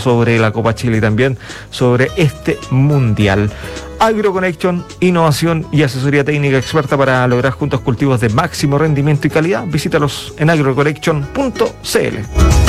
sobre la Copa Chile y también sobre este Mundial. AgroConnection, innovación y asesoría técnica experta para lograr juntos cultivos de máximo rendimiento y calidad. Visítalos en agroconnection.cl.